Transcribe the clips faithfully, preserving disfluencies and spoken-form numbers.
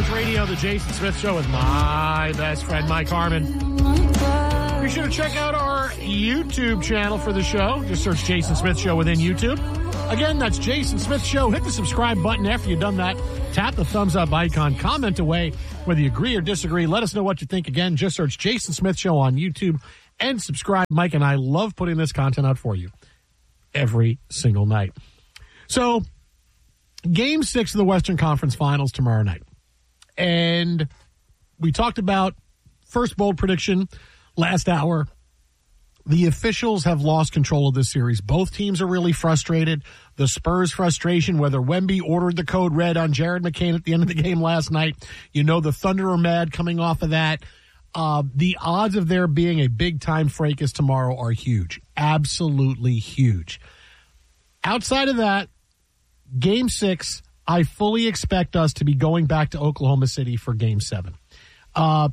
Sports Radio, the Jason Smith Show with my best friend, Mike Harmon. Be sure to check out our YouTube channel for the show. Just search Jason Smith Show within YouTube. Again, that's Jason Smith Show. Hit the subscribe button after you've done that. Tap the thumbs up icon. Comment away whether you agree or disagree. Let us know what you think. Again, just search Jason Smith Show on YouTube and subscribe. Mike and I love putting this content out for you every single night. So, Game six of the Western Conference Finals tomorrow night. And we talked about first bold prediction last hour. The officials have lost control of this series. Both teams are really frustrated. The Spurs' frustration, whether Wemby ordered the code red on Jared McCain at the end of the game last night. You know the Thunder are mad coming off of that. Uh, the odds of there being a big-time fracas tomorrow are huge. Absolutely huge. Outside of that, Game six, I fully expect us to be going back to Oklahoma City for Game seven. Uh,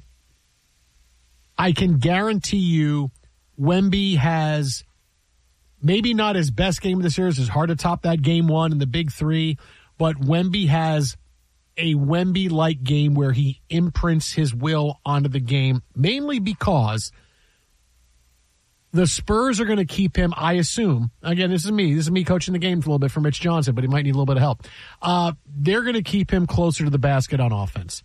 I can guarantee you Wemby has maybe not his best game of the series. It's hard to top that Game one and the Big Three, but Wemby has a Wemby-like game where he imprints his will onto the game, mainly because the Spurs are going to keep him, I assume. Again, this is me. This is me coaching the game for a little bit for Mitch Johnson, but he might need a little bit of help. Uh, they're going to keep him closer to the basket on offense.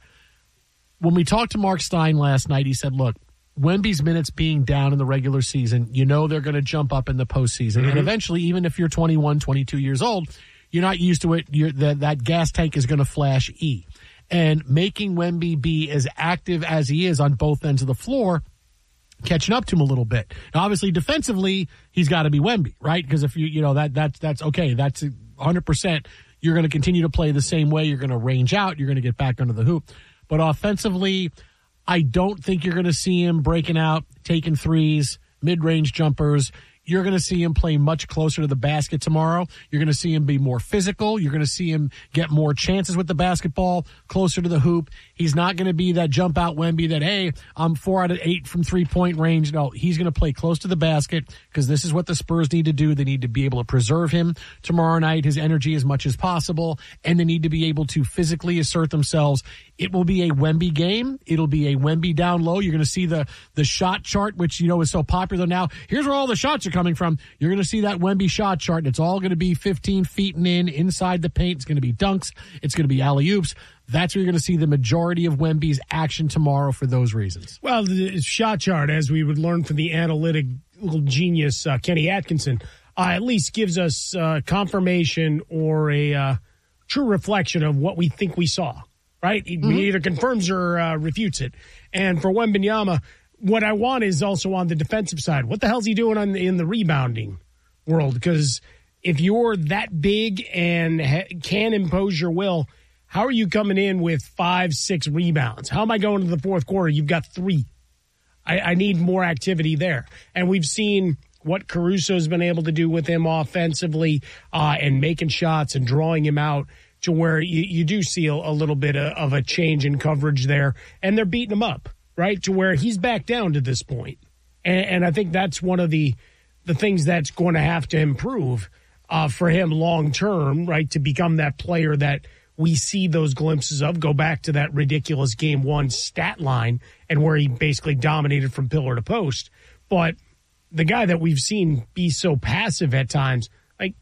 When we talked to Mark Stein last night, he said, look, Wemby's minutes being down in the regular season, you know they're going to jump up in the postseason. Mm-hmm. And eventually, even if you're twenty-one, twenty-two years old, you're not used to it. You're, that, that gas tank is going to flash E. And making Wemby be as active as he is on both ends of the floor, catching up to him a little bit. Now, obviously, defensively, he's got to be Wemby, right? Because if you, you know, that that's that's okay. That's one hundred percent. You're going to continue to play the same way. You're going to range out. You're going to get back under the hoop. But offensively, I don't think you're going to see him breaking out, taking threes, mid-range jumpers. You're going to see him play much closer to the basket tomorrow. You're going to see him be more physical. You're going to see him get more chances with the basketball, closer to the hoop. He's not going to be that jump out Wemby that, hey, I'm four out of eight from three-point range. No, he's going to play close to the basket because this is what the Spurs need to do. They need to be able to preserve him tomorrow night, his energy as much as possible, and they need to be able to physically assert themselves. It will be a Wemby game. It'll be a Wemby down low. You're going to see the, the shot chart, which, you know, is so popular now. Here's where all the shots are coming from. You're going to see that Wemby shot chart, and it's all going to be fifteen feet and in, inside the paint. It's going to be dunks. It's going to be alley-oops. That's where you're going to see the majority of Wemby's action tomorrow for those reasons. Well, the shot chart, as we would learn from the analytic genius uh, Kenny Atkinson, uh, at least gives us uh, confirmation or a uh, true reflection of what we think we saw, right? It mm-hmm. either confirms or uh, refutes it. And for Wembanyama, what I want is also on the defensive side. What the hell's he doing on, in the rebounding world? Because if you're that big and ha- can impose your will, how are you coming in with five, six rebounds? How am I going to the fourth quarter? You've got three. I, I need more activity there. And we've seen what Caruso's been able to do with him offensively uh, and making shots and drawing him out to where you, you do see a, a little bit of, of a change in coverage there. And they're beating him up, right, to where he's back down to this point. And, and I think that's one of the, the things that's going to have to improve uh, for him long term, right, to become that player that we see those glimpses of. Go back to that ridiculous game one stat line and where he basically dominated from pillar to post. But the guy that we've seen be so passive at times, like,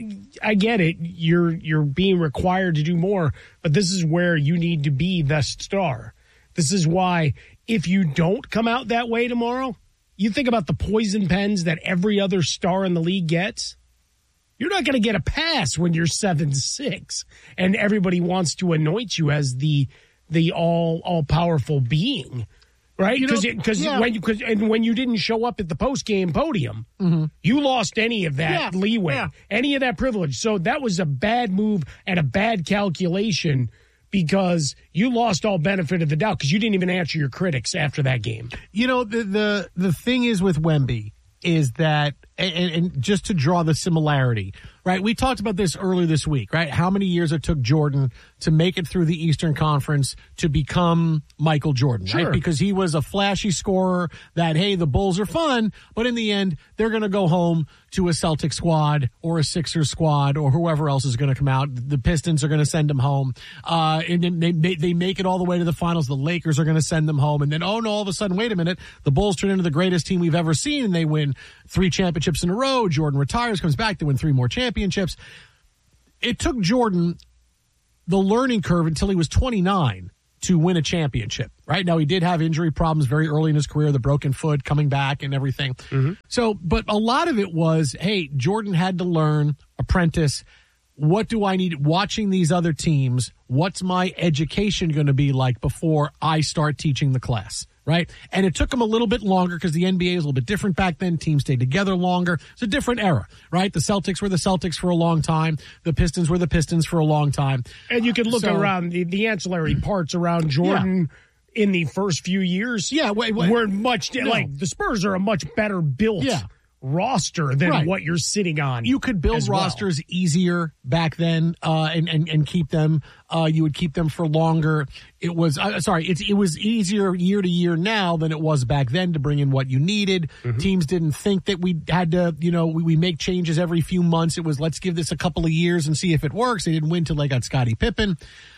I get it. You're you're being required to do more, but this is where you need to be the star. This is why if you don't come out that way tomorrow, you think about the poison pens that every other star in the league gets. You're not going to get a pass when you're seven six and everybody wants to anoint you as the the all all powerful being, right? Because because yeah. when because and when you didn't show up at the post game podium, mm-hmm. you lost any of that yeah. leeway, yeah. any of that privilege. So that was a bad move and a bad calculation because you lost all benefit of the doubt because you didn't even answer your critics after that game. You know, the the the thing is with Wemby is that and, and just to draw the similarity, right? We talked about this earlier this week, right? How many years it took Jordan to make it through the Eastern Conference to become Michael Jordan, sure. right? Because he was a flashy scorer that, hey, the Bulls are fun, but in the end, they're going to go home to a Celtic squad or a Sixers squad or whoever else is going to come out. The Pistons are going to send them home. Uh, and then they, they make it all the way to the finals. The Lakers are going to send them home. And then, oh no, all of a sudden, wait a minute, the Bulls turn into the greatest team we've ever seen, and they win three championships in a row. Jordan retires, comes back to win three more championships. It took Jordan the learning curve until he was twenty-nine to win a championship. Right now, he did have injury problems very early in his career, the broken foot, coming back and everything. Mm-hmm. So, but a lot of it was, hey, Jordan had to learn, apprentice. What do I need? Watching these other teams, what's my education going to be like before I start teaching the class, right? And it took him a little bit longer because the N B A is a little bit different back then. Teams stayed together longer. It's a different era, right? The Celtics were the Celtics for a long time. The Pistons were the Pistons for a long time. And you can look so, around the, the ancillary parts around Jordan yeah. in the first few years. Yeah, wait, wait. Were much no. like the Spurs are a much better built. Yeah. roster than right. what you're sitting on. You could build rosters well. easier back then, uh, and, and, and keep them, uh, you would keep them for longer. It was, uh, sorry, it's, it was easier year to year now than it was back then to bring in what you needed. Mm-hmm. Teams didn't think that we had to, you know, we, we make changes every few months. It was, let's give this a couple of years and see if it works. They didn't win till they got Scottie Pippen.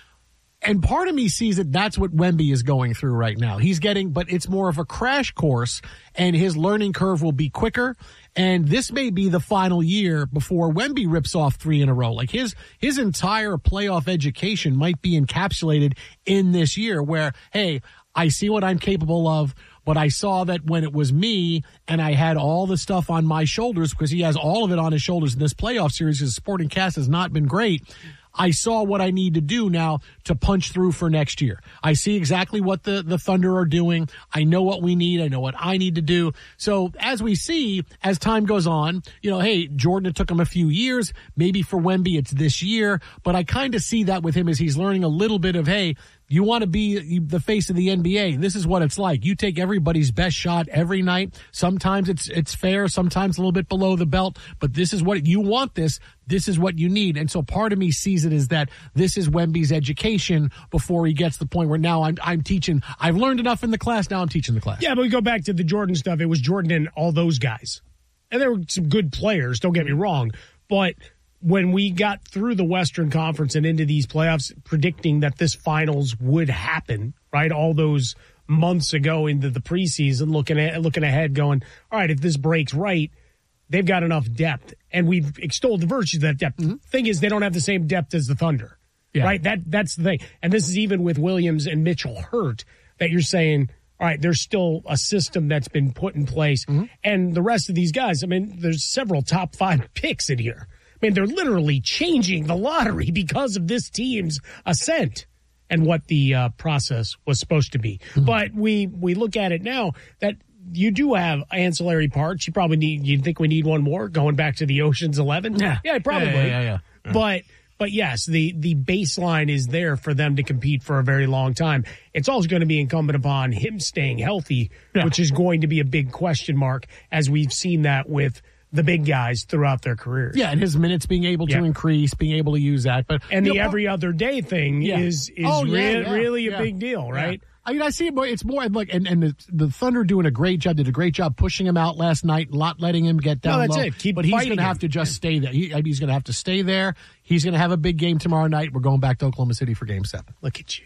And part of me sees that that's what Wemby is going through right now. He's getting, but it's more of a crash course, and his learning curve will be quicker. And this may be the final year before Wemby rips off three in a row. Like his, his entire playoff education might be encapsulated in this year where, hey, I see what I'm capable of, but I saw that when it was me and I had all the stuff on my shoulders, because he has all of it on his shoulders in this playoff series, his supporting cast has not been great. I saw what I need to do now to punch through for next year. I see exactly what the, the Thunder are doing. I know what we need. I know what I need to do. So as we see, as time goes on, you know, hey, Jordan, it took him a few years. Maybe for Wemby, it's this year. But I kind of see that with him as he's learning a little bit of, hey, you want to be the face of the N B A. This is what it's like. You take everybody's best shot every night. Sometimes it's it's fair. Sometimes a little bit below the belt. But this is what you want this. This is what you need. And so part of me sees it as that this is Wemby's education before he gets to the point where now I'm I'm teaching. I've learned enough in the class. Now I'm teaching the class. Yeah, but we go back to the Jordan stuff. It was Jordan and all those guys. And there were some good players. Don't get me wrong. But when we got through the Western Conference and into these playoffs, predicting that this finals would happen, right? All those months ago into the preseason, looking at looking ahead, going, all right, if this breaks right, they've got enough depth. And we've extolled the virtues of that depth. Mm-hmm. Thing is, they don't have the same depth as the Thunder, yeah. right? That That's the thing. And this is even with Williams and Mitchell hurt, that you're saying, all right, there's still a system that's been put in place. Mm-hmm. And the rest of these guys, I mean, there's several top five picks in here. I mean, they're literally changing the lottery because of this team's ascent and what the uh, process was supposed to be. Mm-hmm. But we we look at it now that you do have ancillary parts. You probably need, you think we need one more going back to the Ocean's Eleven? Yeah, yeah probably. Yeah, yeah, yeah, yeah. Yeah. But but yes, the, the baseline is there for them to compete for a very long time. It's also going to be incumbent upon him staying healthy, yeah. which is going to be a big question mark, as we've seen that with the big guys throughout their careers. Yeah, and his minutes being able to yeah. increase, being able to use that. But And the know, every other day thing yeah. is is oh, yeah, re- yeah, really a yeah. big deal, right? Yeah. I mean, I see it more, it's more like, and, and the, the Thunder doing a great job, did a great job pushing him out last night, not letting him get down no, that's low. It. Keep but he's going to have to just yeah. stay there. He, he's going to have to stay there. He's going to have a big game tomorrow night. We're going back to Oklahoma City for game seven. Look at you.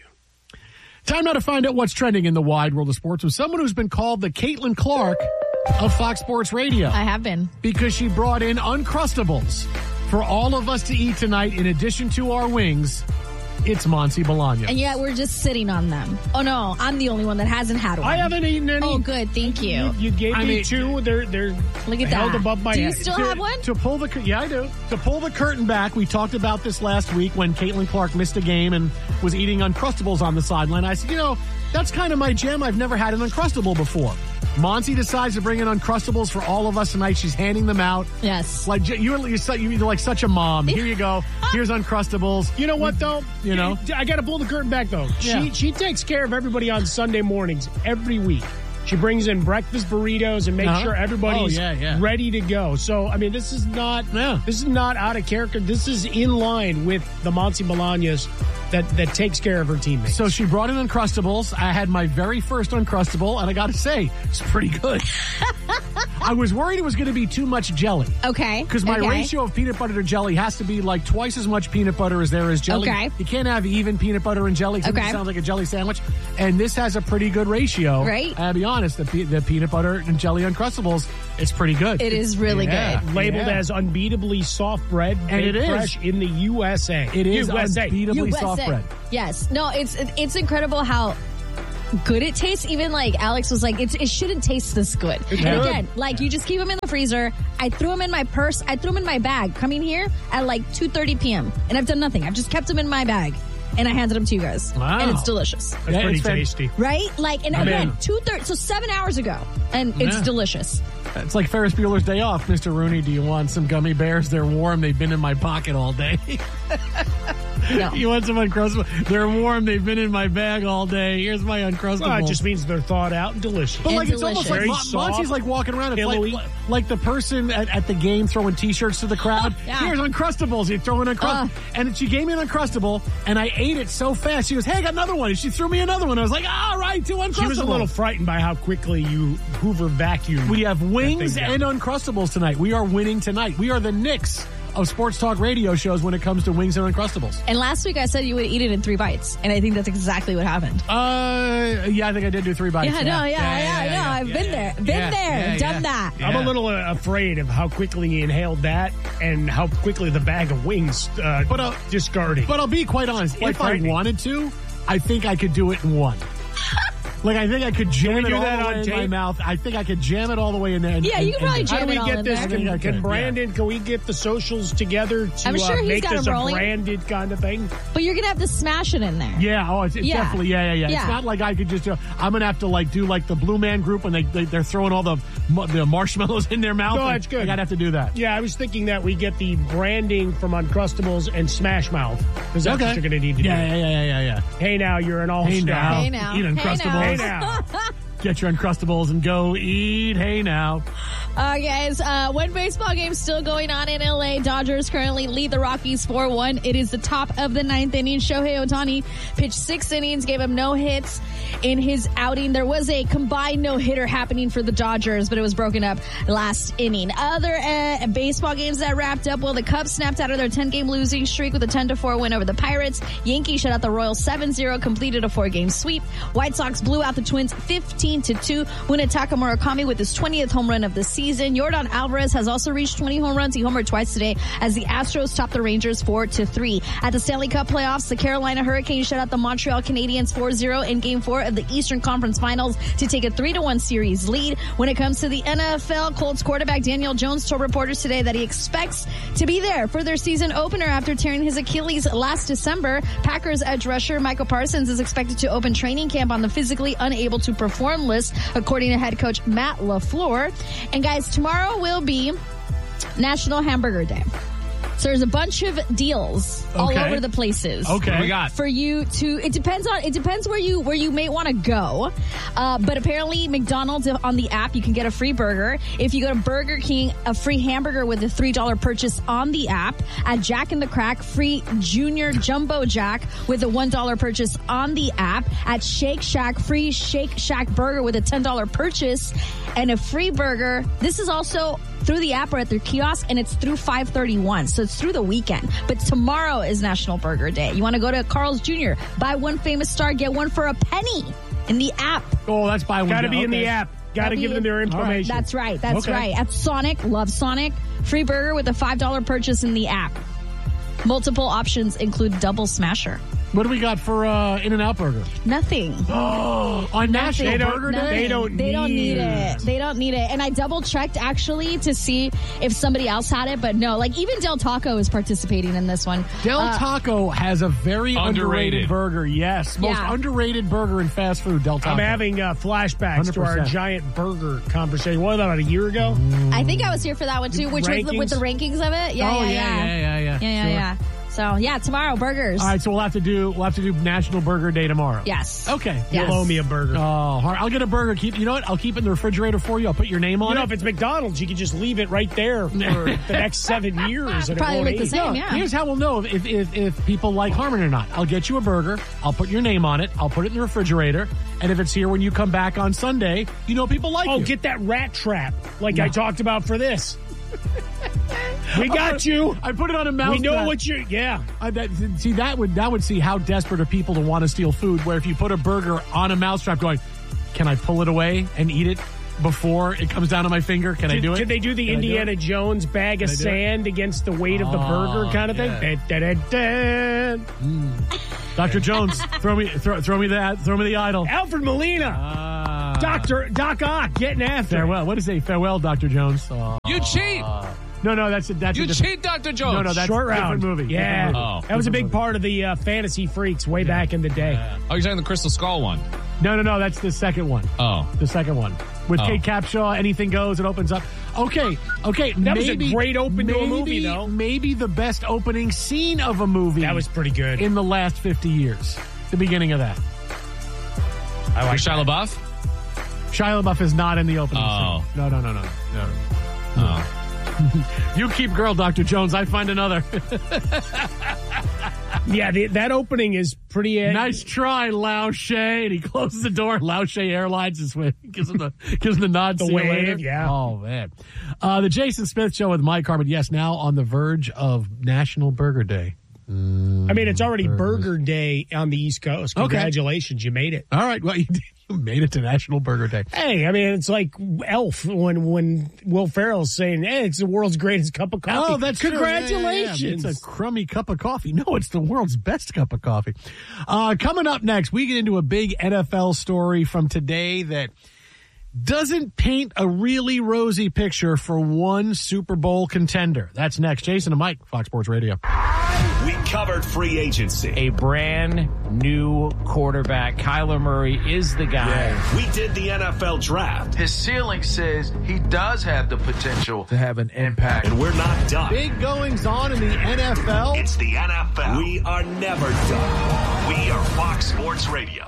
Time now to find out what's trending in the wide world of sports with someone who's been called the Caitlin Clark of Fox Sports Radio. I have been. Because she brought in Uncrustables for all of us to eat tonight in addition to our wings. It's Monty Bolaños. And yet we're just sitting on them. Oh, no, I'm the only one that hasn't had one. I haven't eaten any. Oh, good. Thank you. You, you gave I me mean, two. They're, they're Look at held that. above my Do you head. still to, have one? To pull the Yeah, I do. To pull the curtain back, we talked about this last week when Caitlin Clark missed a game and was eating Uncrustables on the sideline. I said, you know, that's kind of my jam. I've never had an Uncrustable before. Monty decides to bring in Uncrustables for all of us tonight. She's handing them out. Yes. Like you're, you're, you're like such a mom. Here you go. Here's Uncrustables. You know what, though? You know? I got to pull the curtain back, though. Yeah. She she takes care of everybody on Sunday mornings every week. She brings in breakfast burritos and makes Uh-huh. sure everybody's Oh, yeah, yeah. ready to go. So, I mean, this is not Yeah. this is not out of character. This is in line with the Monty Bolaños that, that takes care of her teammates. So she brought in Uncrustables. I had my very first Uncrustable, and I got to say, it's pretty good. I was worried it was going to be too much jelly. Okay. Because my okay. ratio of peanut butter to jelly has to be like twice as much peanut butter as there is jelly. Okay. You can't have even peanut butter and jelly because Okay. it sounds like a jelly sandwich. And this has a pretty good ratio. Right. I'll be honest, the, pe- the peanut butter and jelly Uncrustables, it's pretty good. It is really Yeah. good. labeled Yeah. as unbeatably soft bread, And it baked is. fresh in the U S A. It is U S A. unbeatably U S A. soft bread. Yes. No, it's it's incredible how good it tastes. Even like Alex was like, it, it shouldn't taste this good. It's and good. again, like you just keep them in the freezer. I threw them in my purse. I threw them in my bag coming here at like two thirty p.m. And I've done nothing. I've just kept them in my bag. And I handed them to you guys. Wow. And it's delicious. That's Yeah, pretty it's fan- tasty. Right? Like, and I'm again, in. two thirty, so seven hours ago. And it's Yeah. delicious. It's like Ferris Bueller's Day Off. Mister Rooney, do you want some gummy bears? They're warm. They've been in my pocket all day. No. You want some Uncrustables? They're warm. They've been in my bag all day. Here's my Uncrustables. Well, it just means they're thawed out and delicious. But And like it's almost like delicious. Mon- Very Monty's soft, like walking around. It's pillowy. like, like the person at, at the game throwing T-shirts to the crowd. Yeah. Here's Uncrustables. You throw an Uncrustable, Uh. and she gave me an Uncrustable, and I ate it so fast. She goes, "Hey, I got another one." And she threw me another one. I was like, "All right, two Uncrustables." She was a little frightened by how quickly you Hoover vacuumed. We have wings that thing and Uncrustables tonight. We are winning tonight. We are the Knicks of sports talk radio shows when it comes to wings and Uncrustables. And last week I said you would eat it in three bites. And I think that's exactly what happened. Uh, yeah, I think I did do three bites. Yeah, no, yeah, yeah, no. I've been there. Been there. Done that. I'm a little uh, afraid of how quickly he inhaled that and how quickly the bag of wings uh, But, uh, discarded. But I'll be quite honest. Quite if I frightening. wanted to, I think I could do it in one. Like, I think I could jam we it do all that the on way in my tape? mouth. I think I could jam it all the way in there. And, Yeah, you and- can probably and- How jam do it we all get in this? there. Can, I think I can could, Brandon, can we get the socials together to I'm sure uh, he's make got this them a rolling. branded kind of thing? But you're going to have to smash it in there. Yeah, oh, it's, it's Yeah. definitely, yeah, yeah, yeah, Yeah. It's not like I could just, uh, I'm going to have to, like, do, like, the Blue Man Group when they, they, they're throwing all the mu- the marshmallows in their mouth. No, and that's good. Like, I'd have to do that. Yeah, I was thinking that we get the branding from Uncrustables and Smash Mouth. Because that's what you're going to need to yeah, do. Yeah, yeah, yeah, yeah, yeah. Hey, now, you're an all-star. Hey, now. Hey, now. Eat Hey, Uncrustables. Hey, now. Get your Uncrustables and go eat. Hey, now. Uh, guys, uh, one baseball game still going on in L A. Dodgers currently lead the Rockies four one. It is the top of the ninth inning. Shohei Ohtani pitched six innings, gave him no hits in his outing. There was a combined no-hitter happening for the Dodgers, but it was broken up last inning. Other uh, baseball games that wrapped up, well, the Cubs snapped out of their ten-game losing streak with a ten to four win over the Pirates. Yankees shut out the Royals seven zero, completed a four-game sweep. White Sox blew out the Twins fifteen to two. Munetaka Murakami with his twentieth home run of the season. Yordan Alvarez has also reached twenty home runs. He homered twice today as the Astros topped the Rangers four to three. At the Stanley Cup playoffs, the Carolina Hurricanes shut out the Montreal Canadiens four zero in Game four of the Eastern Conference Finals to take a three to one series lead. When it comes to the N F L, Colts quarterback Daniel Jones told reporters today that he expects to be there for their season opener after tearing his Achilles last December. Packers edge rusher Michael Parsons is expected to open training camp on the physically unable to perform list, according to head coach Matt LaFleur. And guys, tomorrow will be National Hamburger Day. So there's a bunch of deals all Okay. over the places. Okay. What we got? For you to, it depends on, it depends where you, where you may want to go. Uh, but apparently McDonald's on the app, you can get a free burger. If you go to Burger King, a free hamburger with a three dollar purchase on the app. At Jack in the Crack, free Junior Jumbo Jack with a one dollar purchase on the app. At Shake Shack, free Shake Shack burger with a ten dollar purchase and a free burger. This is also through the app or at their kiosk, and it's through five thirty-one. So it's through the weekend. But tomorrow is National Burger Day. You want to go to Carl's Junior, buy one famous star, get one for a penny in the app. Oh, that's buy one. Got to be in okay. the app. Got to Gotta give be- them their information. That's right. That's Okay. right. At Sonic, love Sonic, free burger with a five dollar purchase in the app. Multiple options include double smasher. What do we got for uh, In-N-Out Burger? Nothing. Oh, on National They don't- Burger nothing. Day? They don't They don't need need it. They don't need it. And I double checked actually to see if somebody else had it, but no. Like even Del Taco is participating in this one. Del Uh, Taco has a very underrated, Underrated. burger. Yes, most Yeah. underrated burger in fast food. Del Taco. I'm having uh, flashbacks to our one hundred percent. giant burger conversation. What, about a year ago? Mm. I think I was here for that one too, which was the, with the rankings of it. Yeah, Oh, yeah, yeah, yeah, yeah, yeah. Yeah, yeah, Sure. yeah. So, yeah, tomorrow, burgers. All right, so we'll have to do we'll have to do National Burger Day tomorrow. Yes. Okay. Yes. You'll owe me a burger. Oh, hard. I'll get a burger. Keep. You know what? I'll keep it in the refrigerator for you. I'll put your name on You know, it. if it's McDonald's, you can just leave it right there for the next seven years. And Probably it won't look the age. same, No, yeah. Here's how we'll know if, if if people like Harmon or not. I'll get you a burger. I'll put your name on it. I'll put it in the refrigerator. And if it's here when you come back on Sunday, you know people like Oh, you. get that rat trap like I talked about for this. We got you. I put it on a mouse. We know trap. what you're. Yeah. I, that, see, that would that would see how desperate are people to want to steal food. Where if you put a burger on a mousetrap, going, can I pull it away and eat it before it comes down to my finger? Can Did, I do it? Did they do the Can I do Indiana it? Jones bag of Can I do it? sand against the weight of the burger Oh, kind of yeah. thing? Da, da, da, da. Doctor Jones, throw me throw, throw me that. Throw me the idol. Alfred Molina, Ah. Doctor Doc Ock, getting after it. Farewell. What is a farewell, Doctor Jones? Oh. You cheat. No, no, that's a, that's You a different, cheat, Doctor Jones. No, no, that's Short a round different movie. Yeah, Different movie. Oh. that was a big part of the uh, Fantasy Freaks way back in the day. Oh, you're saying the Crystal Skull one? No, no, no, that's the second one. Oh. The second one. With Oh. Kate Capshaw, anything goes, it opens up. Okay, okay. That was a maybe, great open to a maybe, movie, though. Maybe the best opening scene of a movie That was pretty good. in the last fifty years. The beginning of that. I like Shia LaBeouf? Shia LaBeouf is not in the opening Oh. scene. No, no, no, no. no. Oh. You keep girl, Doctor Jones. I find another. Yeah, the, that opening is pretty. Uh, Nice try, Lao She. And he closes the door. Lao She Airlines is with. Gives him the gives him the nod. The see you wave, later. yeah. Oh man. Uh, the Jason Smith Show with Mike Harmon. Yes, now on the verge of National Burger Day. I mean, it's already Burger Day on the East Coast. Okay. Congratulations, you made it. All right. Well, you, you made it to National Burger Day. Hey, I mean, it's like Elf when when Will Ferrell's saying, "Hey, it's the world's greatest cup of coffee." Oh, that's true. congratulations! Yeah, yeah, yeah. It's a crummy cup of coffee. No, it's the world's best cup of coffee. Uh, coming up next, we get into a big N F L story from today that doesn't paint a really rosy picture for one Super Bowl contender. That's next. Jason and Mike, Fox Sports Radio. We covered free agency. A brand new quarterback. Kyler Murray is the guy. We did the N F L draft. His ceiling says he does have the potential to have an impact. And we're not done. Big goings on in the N F L. It's the N F L. We are never done. We are Fox Sports Radio.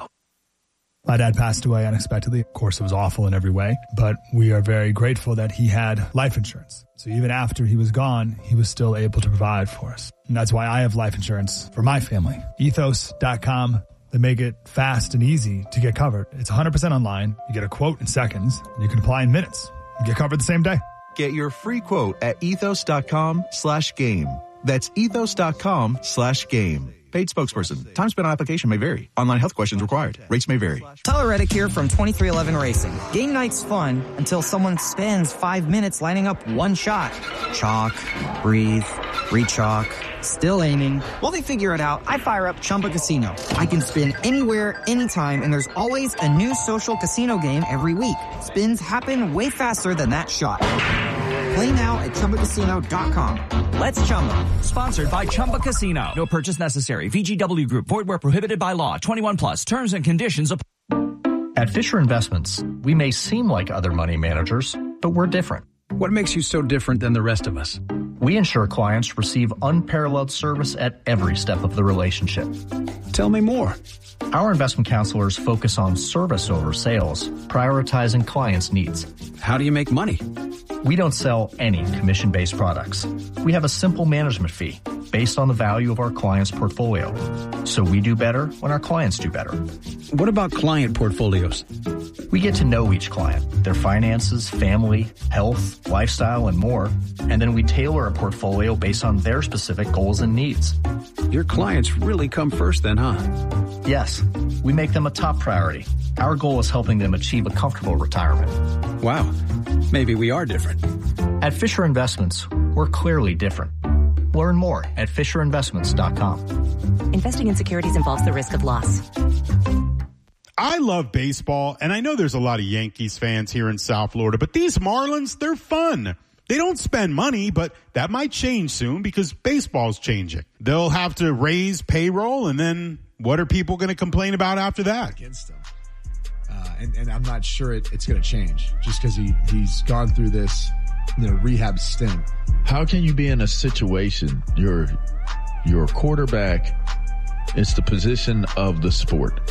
My dad passed away unexpectedly. Of course, it was awful in every way, but we are very grateful that he had life insurance. So even after he was gone, he was still able to provide for us. And that's why I have life insurance for my family. ethos dot com. They make it fast and easy to get covered. It's one hundred percent online. You get a quote in seconds, and you can apply in minutes. You get covered the same day. Get your free quote at ethos dot com slash game. That's ethos dot com slash game. Paid spokesperson. Time spent on application may vary. Online health questions required. Rates may vary. Tyler Reddick here from twenty-three eleven Racing. Game night's fun until someone spends five minutes lining up one shot. Chalk, breathe, re-chalk, still aiming. While they figure it out, I fire up Chumba Casino. I can spin anywhere, anytime, and there's always a new social casino game every week. Spins happen way faster than that shot. Play now at Chumba Casino dot com. Let's Chumba. Sponsored by Chumba Casino. No purchase necessary. V G W Group. Void where prohibited by law. twenty-one plus. Terms and conditions apply. At Fisher Investments, we may seem like other money managers, but we're different. What makes you so different than the rest of us? We ensure clients receive unparalleled service at every step of the relationship. Tell me more. Our investment counselors focus on service over sales, prioritizing clients' needs. How do you make money? We don't sell any commission-based products. We have a simple management fee based on the value of our client's portfolio. So we do better when our clients do better. What about client portfolios? We get to know each client, their finances, family, health, lifestyle, and more, and then we tailor a portfolio based on their specific goals and needs. Your clients really come first then, huh? Yes, we make them a top priority. Our goal is helping them achieve a comfortable retirement. Wow, maybe we are different. At Fisher Investments, we're clearly different. Learn more at fisher investments dot com. Investing in securities involves the risk of loss. I love baseball, and I know there's a lot of Yankees fans here in South Florida, but these Marlins, they're fun. They don't spend money, but that might change soon because baseball's changing. They'll have to raise payroll, and then what are people going to complain about after that? Against them. Uh, and, and I'm not sure it, it's going to change just because he, he's gone through this, you know, rehab stint. How can you be in a situation, you're your quarterback is the position of the sport.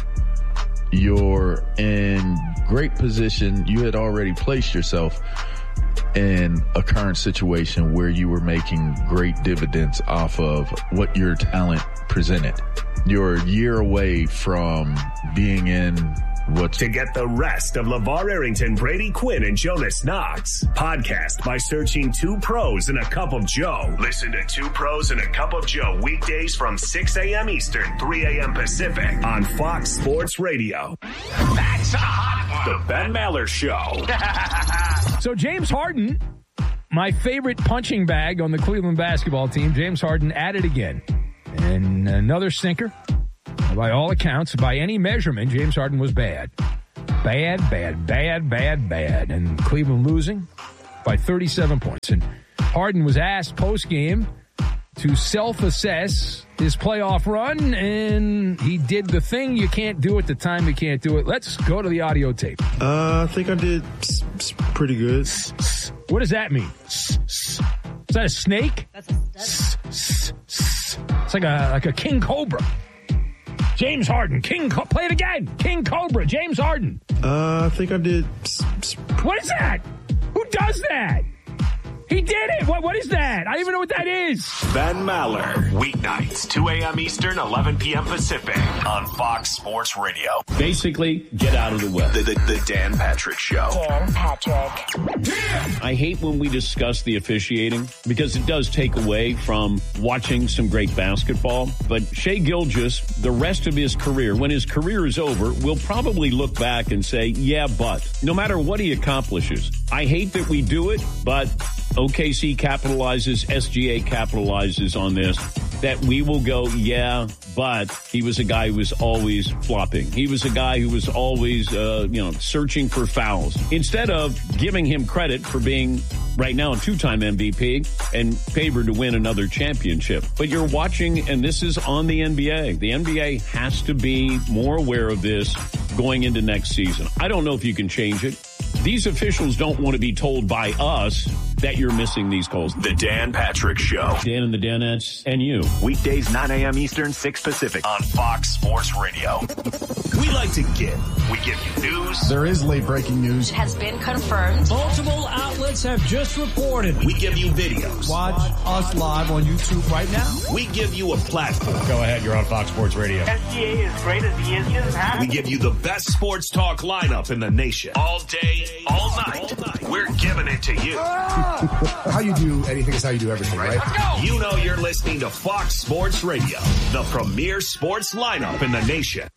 You're in great position. You had already placed yourself in a current situation where you were making great dividends off of what your talent presented. You're a year away from being in what's... To get the rest of LeVar Arrington, Brady Quinn, and Jonas Knox, podcast by searching Two Pros and a Cup of Joe. Listen to Two Pros and a Cup of Joe weekdays from six a.m. Eastern, three a.m. Pacific on Fox Sports Radio. That's a hot one. The Ben Maller Show. So James Harden, my favorite punching bag on the Cleveland basketball team, James Harden at it again. And another sinker. By all accounts, by any measurement, James Harden was bad. Bad, bad, bad, bad, bad. And Cleveland losing by thirty-seven points. And Harden was asked post-game to self-assess his playoff run, and he did the thing you can't do at the time you can't do it. Let's go to the audio tape. Uh, I think I did pretty good. What does that mean? Is that a snake? That's a It's like a like a king cobra. James Harden, King, Co- play it again. King Cobra, James Harden. Uh, I think I did. What is that? Who does that? He did it. What? What is that? I don't even know what that is. Ben Maller, weeknights, two a.m. Eastern, eleven p.m. Pacific on Fox Sports Radio. Basically, get out of the way. The, the, the Dan Patrick Show. Dan Patrick. I hate when we discuss the officiating because it does take away from watching some great basketball. But Shai Gilgeous, the rest of his career, when his career is over, will probably look back and say, yeah, but no matter what he accomplishes, I hate that we do it, but O K C capitalizes, S G A capitalizes on this, that we will go, yeah, but he was a guy who was always flopping. He was a guy who was always, uh, you know, searching for fouls. Instead of giving him credit for being right now a two-time M V P and favored to win another championship. But you're watching, and this is on the N B A. The N B A has to be more aware of this going into next season. I don't know if you can change it. These officials don't want to be told by us that you're missing these calls. The Dan Patrick Show. Dan and the Danettes and you. Weekdays, nine a.m. Eastern, six Pacific on Fox Sports Radio. We like to give. We give you news. There is late breaking news. Has been confirmed. Multiple outlets have just reported. We give you videos. Watch us live on YouTube right now. We give you a platform. Go ahead, you're on Fox Sports Radio. S G A is great as he is. He doesn't have We give you the best sports talk lineup in the nation. All day, all night. All night. We're giving it to you. How you do anything is how you do everything, right? You know you're listening to Fox Sports Radio, the premier sports lineup in the nation.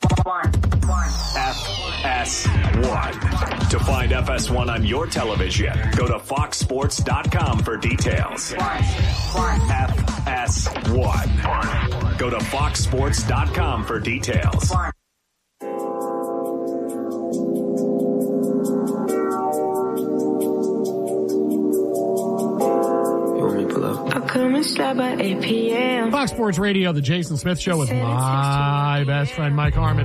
F S one. To find F S one on your television, go to fox sports dot com for details. F S one. Go to fox sports dot com for details. Fox Sports Radio, the Jason Smith Show with my best friend, Mike Harmon.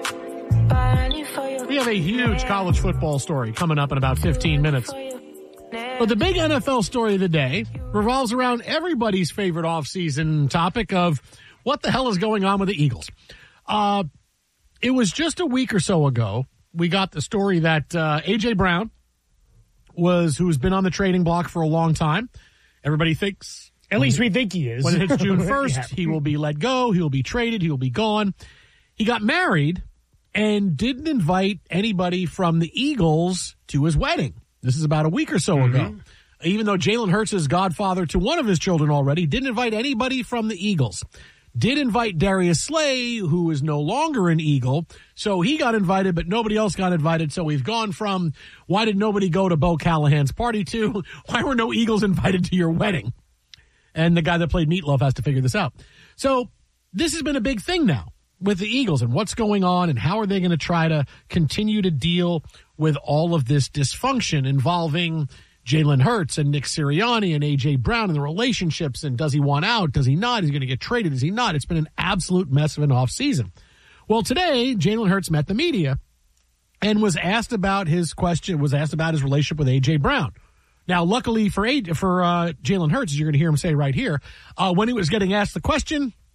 We have a huge college football story coming up in about fifteen minutes. But the big N F L story of the day revolves around everybody's favorite offseason topic of what the hell is going on with the Eagles. Uh, it was just a week or so ago, we got the story that uh, A J. Brown, was who's been on the trading block for a long time. Everybody thinks... At least we think he is. When it hits June first, yeah. he will be let go. He will be traded. He will be gone. He got married and didn't invite anybody from the Eagles to his wedding. This is about a week or so mm-hmm. ago. Even though Jalen Hurts is godfather to one of his children already, didn't invite anybody from the Eagles. Did invite Darius Slay, who is no longer an Eagle. So he got invited, but nobody else got invited. So we've gone from, why did nobody go to Bo Callahan's party, to why were no Eagles invited to your wedding? And the guy that played Meatloaf has to figure this out. So this has been a big thing now with the Eagles and what's going on and how are they going to try to continue to deal with all of this dysfunction involving Jalen Hurts and Nick Sirianni and A J. Brown and the relationships, and does he want out? Does he not? Is he going to get traded? Is he not? It's been an absolute mess of an offseason. Well, today, Jalen Hurts met the media and was asked about his question, was asked about his relationship with A J. Brown. Now, luckily for A- for uh, Jalen Hurts, as you're going to hear him say right here, uh, when he was getting asked the question,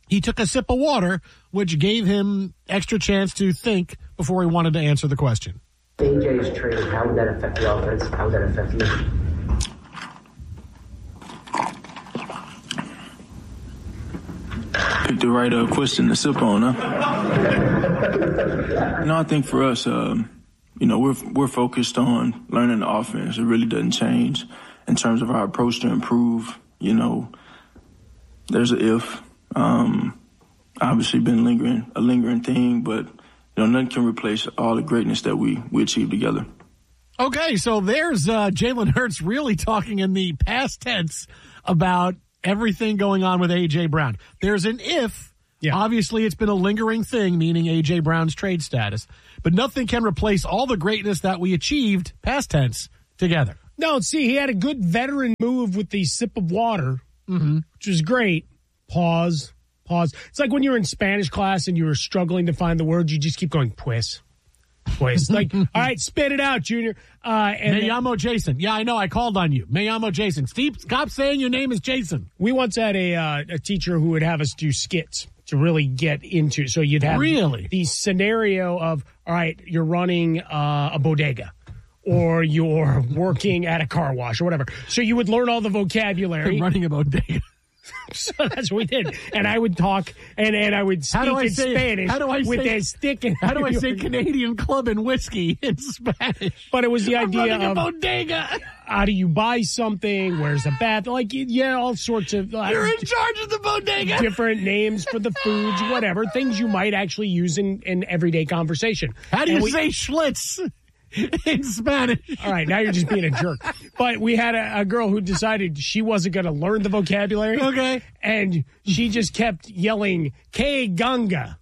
he took a sip of water, which gave him extra chance to think before he wanted to answer the question. A J's trade, how would that affect the offense? How would that affect you? Picked the right uh, question to sip on, huh? No, I think for us, um, you know, we're we're focused on learning the offense. It really doesn't change in terms of our approach to improve. You know, there's an if. Um, obviously, been lingering a lingering thing, but you know, nothing can replace all the greatness that we we achieved together. Okay, so there's uh, Jalen Hurts really talking in the past tense about everything going on with A J. Brown. There's an if. Yeah. Obviously, it's been a lingering thing, meaning A J. Brown's trade status. But nothing can replace all the greatness that we achieved, past tense, together. No, see, he had a good veteran move with the sip of water, mm-hmm. which was great. Pause, pause. It's like when you were in Spanish class and you were struggling to find the words, you just keep going, pues, pues. Like, all right, spit it out, Junior. Uh, and Me llamo Jason. Yeah, I know. I called on you. Me llamo Jason. Steve, stop saying your name is Jason. We once had a uh, a teacher who would have us do skits to really get into. So you'd have really? the scenario of, all right, you're running uh, a bodega or you're working at a car wash or whatever. So you would learn all the vocabulary. I'm running a bodega. So that's what we did. And I would talk and, and I would speak how do I in say, Spanish how do I with say, a stick. And how do I say Canadian club and whiskey in Spanish? But it was the I'm idea running of a bodega. How do you buy something? Where's the bath? Like, yeah, all sorts of. Uh, You're in charge of the bodega. Different names for the foods, whatever. Things you might actually use in, in everyday conversation. How do and you we, say Schlitz in Spanish? All right, now you're just being a jerk. But we had a, a girl who decided she wasn't going to learn the vocabulary. Okay. And she just kept yelling, "Que ganga."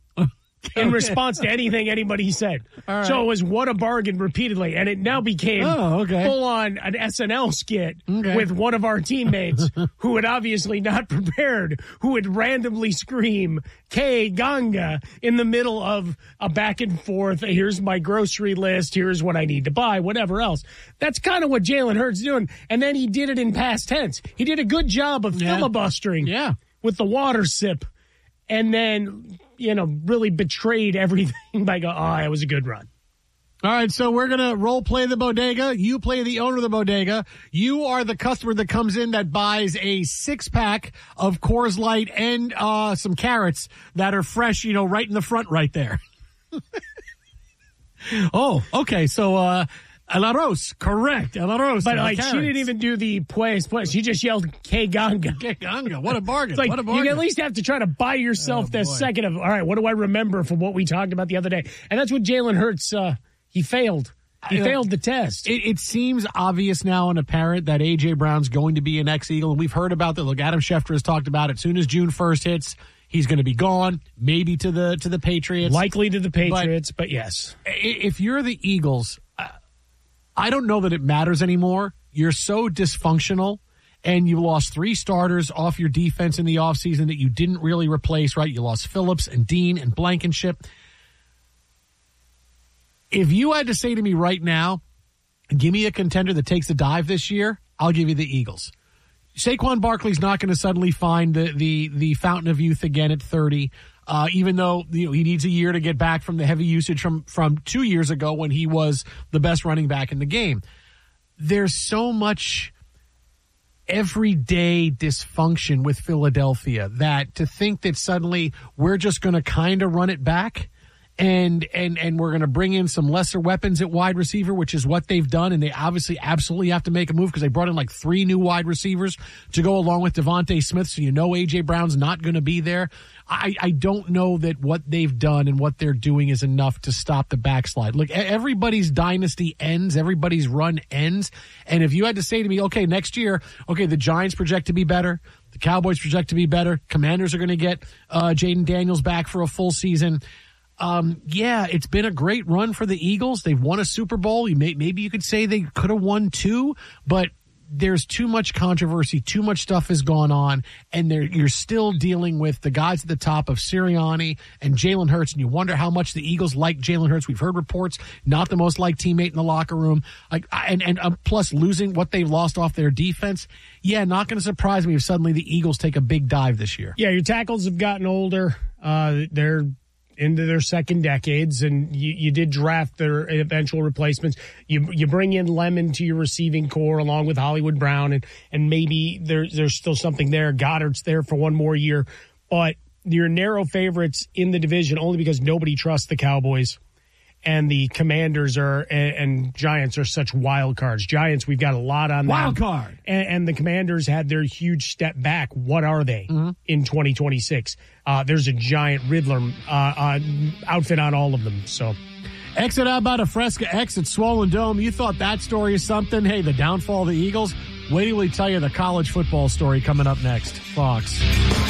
In response to anything anybody said. Right. So it was what a bargain repeatedly. And it now became oh, okay. full on an S N L skit okay. with one of our teammates who had obviously not prepared, who would randomly scream "Que ganga" in the middle of a back and forth. Here's my grocery list. Here's what I need to buy, whatever else. That's kind of what Jalen Hurts doing. And then he did it in past tense. He did a good job of yeah. filibustering yeah. with the water sip. And then, you know, really betrayed everything by going, oh, it was a good run. All right, so we're going to role play the bodega. You play the owner of the bodega. You are the customer that comes in that buys a six-pack of Coors Light and uh, some carrots that are fresh, you know, right in the front right there. Oh, okay, so uh, El Arroz, correct, El Arroz. But, like, carrots. she didn't even do the pues, pues. She just yelled, "Que ganga." Que ganga, what a bargain, It's like, what a bargain. you at least have to try to buy yourself Oh, the boy. second of, all right, what do I remember from what we talked about the other day? And that's what Jalen Hurts, uh, he failed. He I, uh, failed the test. It, it seems obvious now and apparent that A J. Brown's going to be an ex-Eagle, and we've heard about that. Look, Adam Schefter has talked about it. As soon as June first hits, he's going to be gone, maybe to the to the Patriots. Likely to the Patriots, but, but yes. If you're the Eagles, I don't know that it matters anymore. You're so dysfunctional, and you lost three starters off your defense in the offseason that you didn't really replace, right? You lost Phillips and Dean and Blankenship. If you had to say to me right now, give me a contender that takes a dive this year, I'll give you the Eagles. Saquon Barkley's not going to suddenly find the, the, the fountain of youth again at thirty. Uh, even though you know he needs a year to get back from the heavy usage from, from two years ago when he was the best running back in the game. There's so much everyday dysfunction with Philadelphia that to think that suddenly we're just going to kind of run it back and and and we're going to bring in some lesser weapons at wide receiver, which is what they've done, and they obviously absolutely have to make a move because they brought in like three new wide receivers to go along with Devontae Smith, so you know A J. Brown's not going to be there. I, I don't know that what they've done and what they're doing is enough to stop the backslide. Look, everybody's dynasty ends, everybody's run ends, and if you had to say to me, okay, next year, okay, the Giants project to be better, the Cowboys project to be better, Commanders are going to get uh, Jaden Daniels back for a full season. Um, yeah, it's been a great run for the Eagles. They've won a Super Bowl. You may, maybe you could say they could have won two, but there's too much controversy, too much stuff has gone on, and there, you're still dealing with the guys at the top of Sirianni and Jalen Hurts, and you wonder how much the Eagles like Jalen Hurts. We've heard reports, not the most liked teammate in the locker room, like, and, and uh, plus losing what they've lost off their defense. Yeah, not going to surprise me if suddenly the Eagles take a big dive this year. Yeah, your tackles have gotten older. Uh, they're into their second decades, and you, you did draft their eventual replacements. You you bring in Lemon to your receiving core along with Hollywood Brown, and and maybe there's there's still something there. Goddard's there for one more year, but you're narrow favorites in the division only because nobody trusts the Cowboys, and the Commanders are and, and Giants are such wild cards. Giants, we've got a lot on wild them. card, and, and the Commanders had their huge step back. What are they mm-hmm. in twenty twenty-six? Uh, there's a giant Riddler uh, uh, outfit on all of them. So, exit out about a Fresca exit Swollen Dome. You thought that story is something? Hey, the downfall of the Eagles. Wait till we tell you the college football story coming up next. Fox.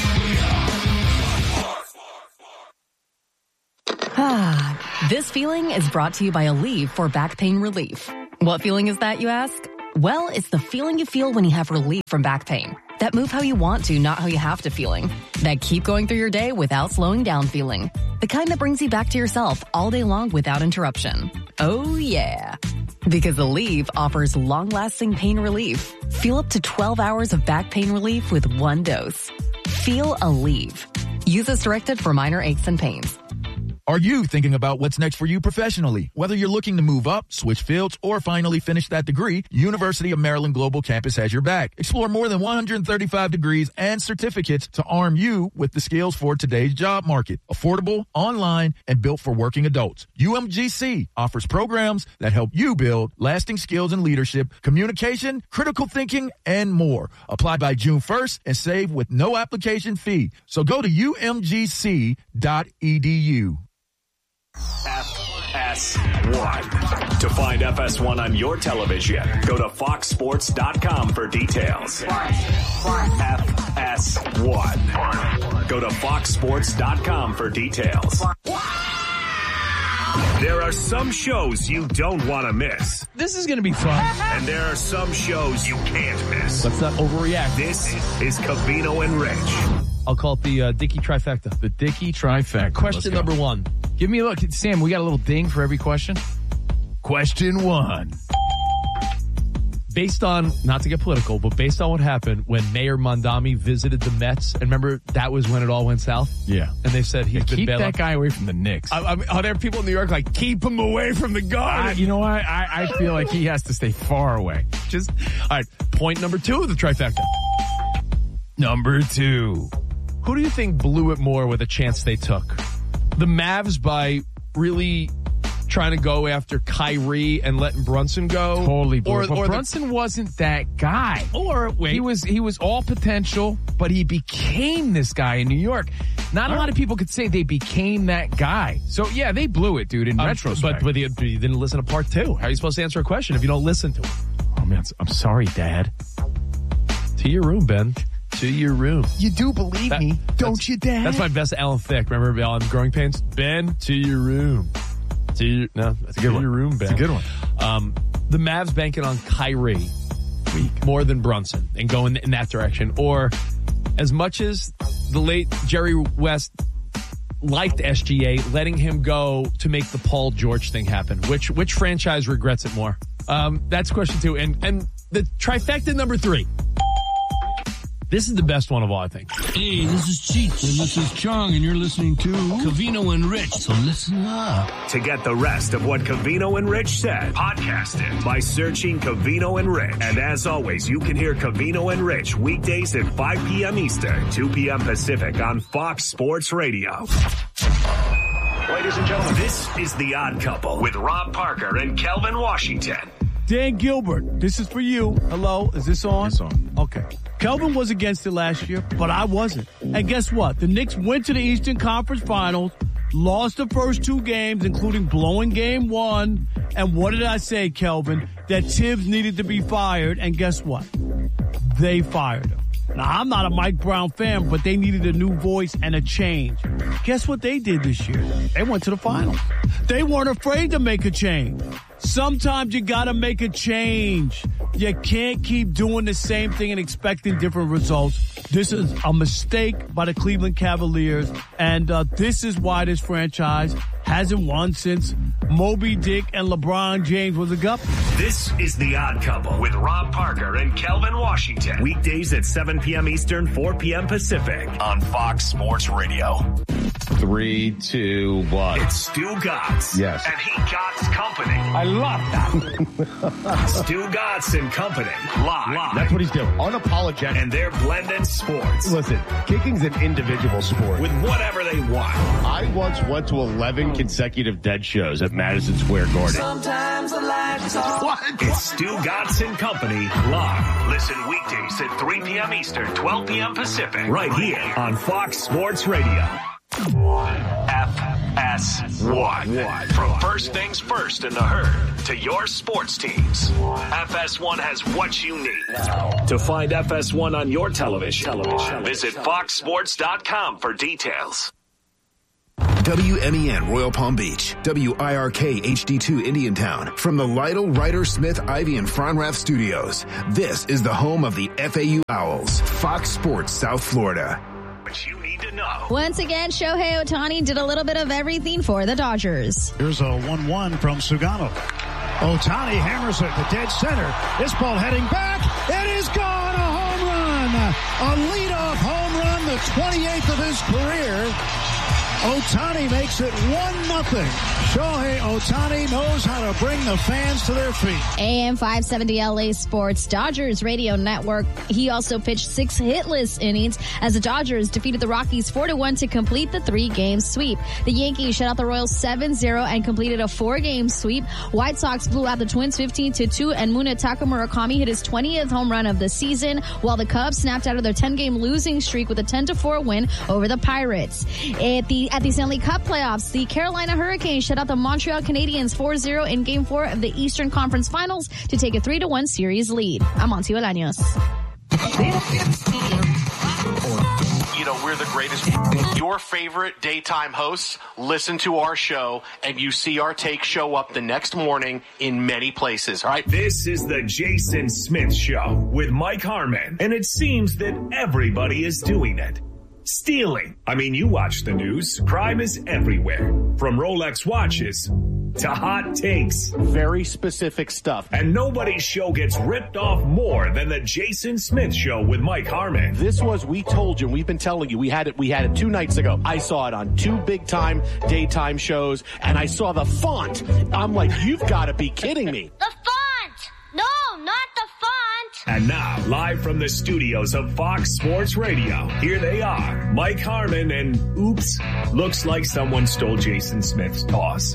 Ah, this feeling is brought to you by Aleve for back pain relief. What feeling is that, you ask? Well, it's the feeling you feel when you have relief from back pain. That move how you want to, not how you have to feeling. That keep going through your day without slowing down feeling. The kind that brings you back to yourself all day long without interruption. Oh yeah. Because Aleve offers long-lasting pain relief. Feel up to twelve hours of back pain relief with one dose. Feel Aleve. Use as directed for minor aches and pains. Are you thinking about what's next for you professionally? Whether you're looking to move up, switch fields, or finally finish that degree, University of Maryland Global Campus has your back. Explore more than one hundred thirty-five degrees and certificates to arm you with the skills for today's job market. Affordable, online, and built for working adults. U M G C offers programs that help you build lasting skills in leadership, communication, critical thinking, and more. Apply by June first and save with no application fee. So go to U M G C dot E D U. F S one. To find F S one on your television, go to fox sports dot com for details. F S one. Go to fox sports dot com for details. There are some shows you don't want to miss. This is going to be fun. And there are some shows you can't miss. Let's not overreact. This is Covino and Rich. I'll call it the uh, Dickey trifecta. The Dickey trifecta. Question number one. Give me a look. Sam, we got a little ding for every question. Question one. Based on, not to get political, but based on what happened when Mayor Mondami visited the Mets, and remember that was when it all went south? Yeah. And they said he's yeah, been keep bailed that out. guy away from the Knicks. I, I mean, are there people in New York like, keep him away from the garden? Uh, you know what? I, I feel like he has to stay far away. Just, all right, point number two of the trifecta. Number two. Who do you think blew it more with a chance they took? The Mavs by really trying to go after Kyrie and letting Brunson go? Totally blew or, it. But or Brunson the, wasn't that guy. Or, wait. He was, he was all potential, but he became this guy in New York. Not a lot of people could say they became that guy. So, yeah, they blew it, dude, in um, retrospect. But, but you, you didn't listen to part two. How are you supposed to answer a question if you don't listen to it? Oh, man, I'm sorry, Dad. To your room, Ben. To your room. You do believe that, me, don't you, Dad? That's my best Alan Thicke. Remember on Growing Pains? Ben, to your room. To your, no, that's a good to one. Your room, Ben. It's a good one. Um, the Mavs banking on Kyrie weak more than Brunson and going in that direction. Or as much as the late Jerry West liked S G A, letting him go to make the Paul George thing happen. Which which franchise regrets it more? Um, that's question two. And and the trifecta number three. This is the best one of all, I think. Hey, this is Cheech, and this is Chong, and you're listening to Covino and Rich, so listen up. To get the rest of what Covino and Rich said, podcast it by searching Covino and Rich. And as always, you can hear Covino and Rich weekdays at five p.m. Eastern, two p.m. Pacific on Fox Sports Radio. Ladies and gentlemen, this is The Odd Couple with Rob Parker and Kelvin Washington. Dan Gilbert, this is for you. Hello, is this on? It's on. Okay. Kelvin was against it last year, but I wasn't. And guess what? The Knicks went to the Eastern Conference Finals, lost the first two games, including blowing game one. And what did I say, Kelvin? That Tibbs needed to be fired, and guess what? They fired him. Now, I'm not a Mike Brown fan, but they needed a new voice and a change. Guess what they did this year? They went to the finals. They weren't afraid to make a change. Sometimes you gotta make a change. You can't keep doing the same thing and expecting different results. This is a mistake by the Cleveland Cavaliers, and uh, this is why this franchise hasn't won since Moby Dick and LeBron James was a guppy. This is The Odd Couple with Rob Parker and Kelvin Washington. Weekdays at seven p.m. Eastern, four p.m. Pacific on Fox Sports Radio. Three, two, one. It's Stu Gotts. Yes. And he Gotts Company. I love that. Stu Gotts and Company. Live. Live. That's what he's doing. Unapologetic. And they're blending sports. Listen, kicking's an individual sport. With whatever they want. I once went to eleven consecutive dead shows at Madison Square Garden. Sometimes the lights off. What? It's Stu Gotts and Company live. Listen weekdays at three p.m. Eastern, twelve p.m. Pacific. Right here on Fox Sports Radio. F S one. From first things first in the herd to your sports teams. F S one has what you need. To find F S one on your television, television. visit fox sports dot com for details. W M E N Royal Palm Beach, W I R K H D two Indiantown. From the Lytle, Ryder, Smith, Ivy, and Fronrath studios, this is the home of the F A U Owls, Fox Sports South Florida. What you need to know. Once again, Shohei Ohtani did a little bit of everything for the Dodgers. Here's a one one from Sugano. Ohtani hammers it to dead center. This ball heading back. It is gone. A home run. A leadoff home run, the twenty-eighth of his career. Ohtani makes it one nothing. Shohei Ohtani knows how to bring the fans to their feet. A M five seventy L A Sports Dodgers Radio Network. He also pitched six hitless innings as the Dodgers defeated the Rockies four to one to complete the three-game sweep. The Yankees shut out the Royals seven zero and completed a four-game sweep. White Sox blew out the Twins fifteen to two, and Munetaka Murakami hit his twentieth home run of the season, while the Cubs snapped out of their ten-game losing streak with a ten to four win over the Pirates. At the At the Stanley Cup playoffs, the Carolina Hurricanes shut out the Montreal Canadiens four zero in Game four of the Eastern Conference Finals to take a three to one series lead. I'm Monty Bolaños. You know, we're the greatest. Your favorite daytime hosts listen to our show, and you see our take show up the next morning in many places, all right? This is the Jason Smith Show with Mike Harmon, and it seems that everybody is doing it. Stealing. I mean, you watch the news. Crime is everywhere. From Rolex watches to hot takes. Very specific stuff. And nobody's show gets ripped off more than the Jason Smith Show with Mike Harmon. This was, we told you, we've been telling you, we had it, we had it two nights ago. I saw it on two big time daytime shows, and I saw the font. I'm like, you've got to be kidding me. The font! No, not the font! And now, live from the studios of Fox Sports Radio, here they are, Mike Harmon and, oops, looks like someone stole Jason Smith's toss.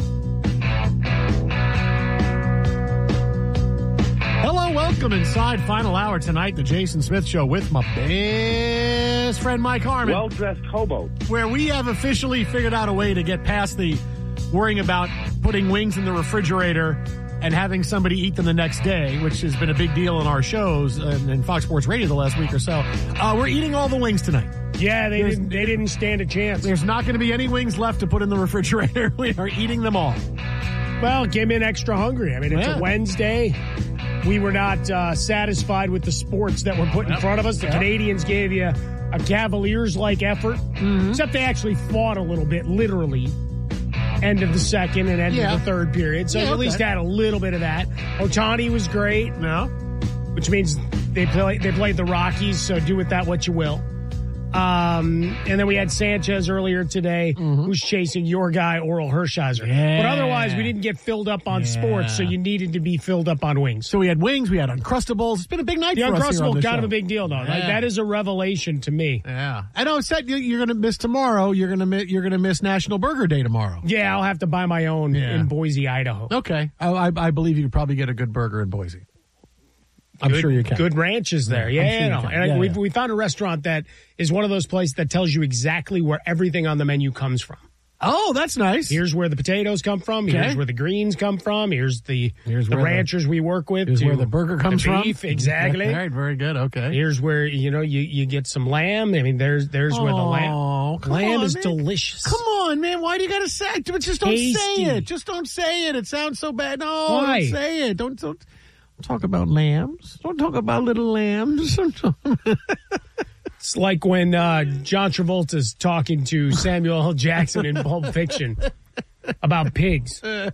Hello, welcome inside final hour tonight, the Jason Smith Show with my best friend Mike Harmon. Well-dressed hobo. Where we have officially figured out a way to get past the worrying about putting wings in the refrigerator and having somebody eat them the next day, which has been a big deal in our shows and in Fox Sports Radio the last week or so. Uh, we're eating all the wings tonight. Yeah, they didn't, they didn't stand a chance. There's not going to be any wings left to put in the refrigerator. We are eating them all. Well, it came in extra hungry. I mean, it's yeah. a Wednesday. We were not uh, satisfied with the sports that were put in front of us. The yep. Canadians gave you a Cavaliers-like effort, mm-hmm. except they actually fought a little bit, literally. End of the second and end yeah. of the third period. So yeah, at least okay. had a little bit of that. Ohtani was great. No. Which means they play, they played the Rockies, so do with that what you will. Um, and then we had Sanchez earlier today, mm-hmm. who's chasing your guy, Oral Hershiser. Yeah. But otherwise, we didn't get filled up on yeah. sports, so you needed to be filled up on wings. So we had wings, we had Uncrustables. It's been a big night the for us here on Uncrustable, the kind show. of a big deal, though. Yeah. Like, that is a revelation to me. Yeah. I know, said you're going to miss tomorrow. You're going to miss, you're going to miss National Burger Day tomorrow. Yeah, I'll have to buy my own yeah. in Boise, Idaho. Okay. I, I, I believe you could probably get a good burger in Boise. I'm good, sure you can. Good ranches there. Yeah, yeah, sure no. And yeah, we, yeah. we found a restaurant that is one of those places that tells you exactly where everything on the menu comes from. Oh, that's nice. Here's where the potatoes come from. Okay. Here's where the greens come from. Here's the, here's the where ranchers the, we work with. Here's to where the burger comes the beef, from. Exactly. All right, very good. Okay. Here's where, you know, you, you get some lamb. I mean, there's there's oh, where the lamb lamb on, is man. delicious. Come on, man. Why do you got to say it? Just don't Tasty. say it. Just don't say it. It sounds so bad. No, Why? don't say it. Don't, don't. Talk about lambs. Don't talk about little lambs. It's like when uh, John Travolta's talking to Samuel L. Jackson in Pulp Fiction about pigs. Uh,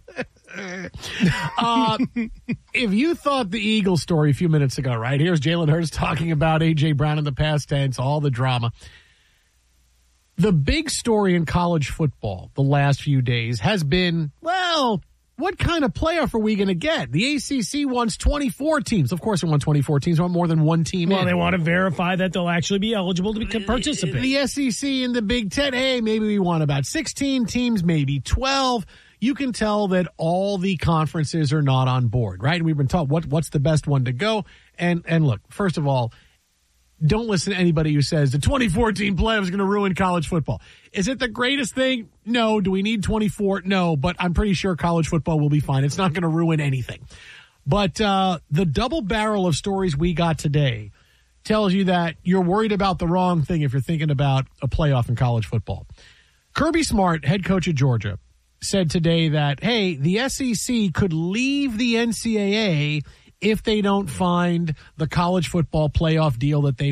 if you thought the Eagles story a few minutes ago, right? Here's Jalen Hurts talking about A J. Brown in the past tense, all the drama. The big story in college football the last few days has been, well, what kind of playoff are we going to get? The A C C wants twenty-four teams. Of course, they want twenty-four teams. They want more than one team Well, in. they want to verify that they'll actually be eligible to be, participate. The S E C and the Big Ten, hey, maybe we want about sixteen teams, maybe twelve. You can tell that all the conferences are not on board, right? We've been taught what what's the best one to go. And and look, first of all, don't listen to anybody who says the twenty-four team playoff is going to ruin college football. Is it the greatest thing? No. Do we need twenty-four? No, but I'm pretty sure college football will be fine. It's not going to ruin anything. But uh, the double barrel of stories we got today tells you that you're worried about the wrong thing if you're thinking about a playoff in college football. Kirby Smart, head coach at Georgia, said today that, hey, the S E C could leave the N C double A if they don't find the college football playoff deal that they